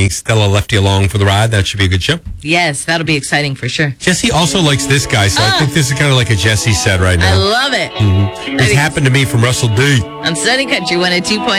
me. Stella left you along for the ride. That should be a good show. Yes, that'll be exciting for sure. Jesse also likes this guy, so I think this is kind of like a Jesse set right I now. love it. This happened to me from Russell D. On Sunny Country 102.9.